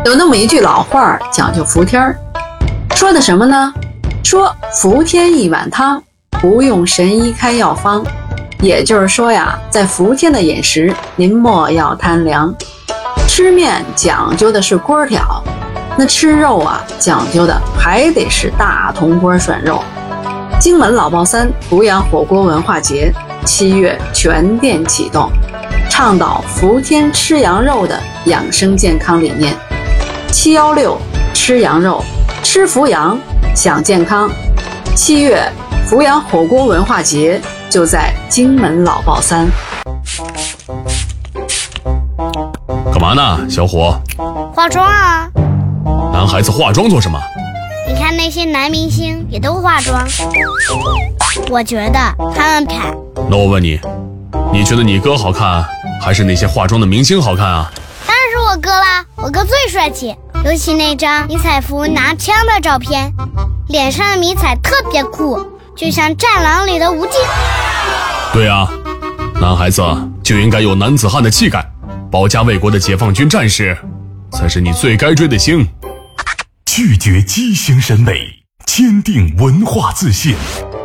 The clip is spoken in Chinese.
有那么一句老话讲究伏天儿，说的什么呢？说伏天一碗汤，不用神医开药方。也就是说呀，在伏天的饮食，您莫要贪凉。吃面讲究的是锅挑，那吃肉啊，讲究的还得是大铜锅涮肉。荆门老爆三阜阳火锅文化节7月全店启动，倡导伏天吃羊肉的养生健康理念。716吃羊肉，吃伏阳，享健康。7月阜阳火锅文化节就在荆门老爆三。 干嘛呢，小伙？ 化妆啊。 男孩子化妆做什么？ 你看那些男明星也都化妆，我觉得他们配。 那我问你，你觉得你哥好看，还是那些化妆的明星好看啊？ 当然是我哥啦，我哥最帅气，尤其那张迷彩服拿枪的照片，脸上的迷彩特别酷，就像战狼里的吴京。 对啊，男孩子就应该有男子汉的气概，保家卫国的解放军战士才是你最该追的星。 拒绝畸形审美，坚定文化自信。